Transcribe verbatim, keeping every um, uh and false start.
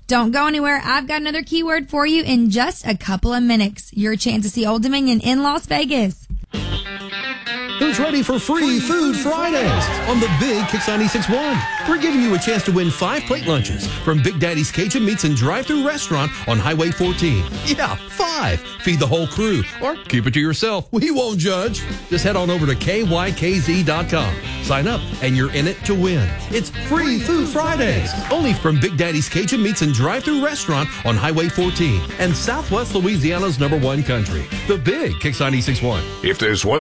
Don't go anywhere. I've got another keyword for you in just a couple of minutes. Your chance to see Old Dominion in Las Vegas. Who's ready for Free Food Fridays on the Big Kicks ninety-six point one? We're giving you a chance to win five plate lunches from Big Daddy's Cajun Meats and Drive-Thru Restaurant on Highway fourteen. Yeah, five. Feed the whole crew or keep it to yourself. We won't judge. Just head on over to K Y K Z dot com. Sign up and you're in it to win. It's Free Food Fridays, only from Big Daddy's Cajun Meats and Drive-Thru Restaurant on Highway fourteen and Southwest Louisiana's number one country. The Big Kicks ninety-six point one. If there's one